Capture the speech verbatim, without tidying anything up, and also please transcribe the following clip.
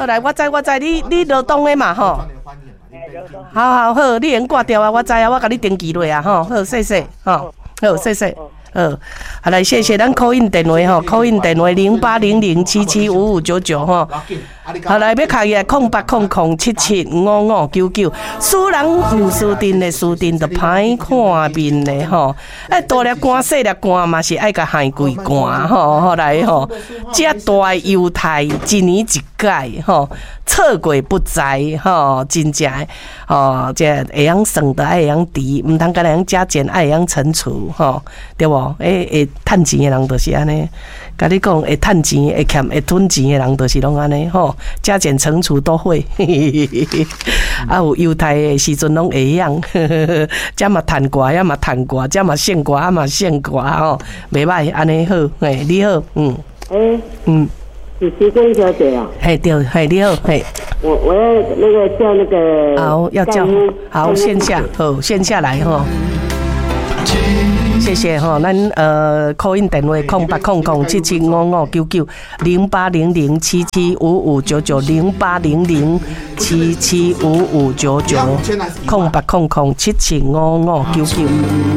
好来，我知我知，你你劳动的嘛吼。好好好，你先挂掉啊，我知啊，我甲你登记落啊吼。好，谢谢吼，好，谢谢。好，好来，谢谢咱 call in 电话吼 ，call in 电话零八零零七七五五九九吼。好来，要开个空八空空七七五五九九。输人毋输阵的输阵，就歹看面的吼。哎，大粒肝细粒肝嘛是爱甲害贵肝吼。后来吼，遮大的犹太一年一届吼，错过不在吼，真正吼，这会晓算的爱会晓除，毋通干会晓加减，爱会晓乘除吼，对无？诶，会趁钱的人就是安尼，甲你讲会趁钱、会欠、会吞钱的人就是拢安尼吼，加减乘除都会。啊，有犹太的时阵拢会晓，遮嘛趁寡，遐嘛趁寡，遮嘛算寡，啊嘛算寡吼，袂歹，安尼好，嘿，你好，嗯， 诶， 嗯， 是徐根小姐啊？ 嘿，对，嘿，你好，嘿， 我我要那个叫那个， 好，要叫，好，线下，好，线下来吼。谢谢吼，咱呃 call in 电话空八空空七七五五九九零八零零七七五五九九零八零零七七五五九九空八空空七七五五九九。